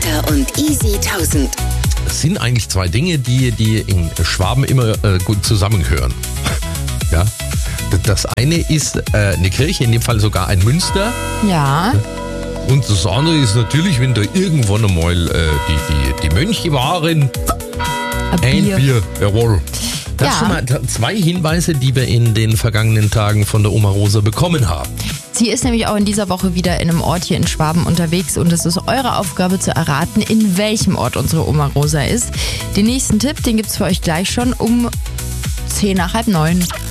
Wetter und Easy 1000. Es sind eigentlich zwei Dinge, die in Schwaben immer gut zusammengehören. Ja. Das eine ist eine Kirche, in dem Fall sogar ein Münster. Ja. Und das andere ist natürlich, wenn da irgendwann einmal die Mönche waren. Ein Bier, jawohl. Das Ja. sind schon mal zwei Hinweise, die wir in den vergangenen Tagen von der Oma Rosa bekommen haben. Sie ist nämlich auch in dieser Woche wieder in einem Ort hier in Schwaben unterwegs und es ist eure Aufgabe zu erraten, in welchem Ort unsere Oma Rosa ist. Den nächsten Tipp, den gibt's für euch gleich schon um 10 nach halb 9.